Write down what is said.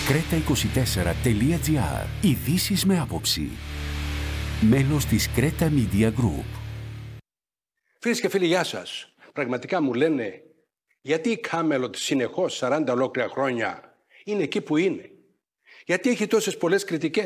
Creta24.gr. Ειδήσεις με άποψη. Μέλος της Creta Media Group. Φίλες και φίλοι, γεια σας. Πραγματικά μου λένε γιατί η Κάμελοτ συνεχώς 40 ολόκληρα χρόνια είναι εκεί που είναι. Γιατί έχει τόσες πολλές κριτικές.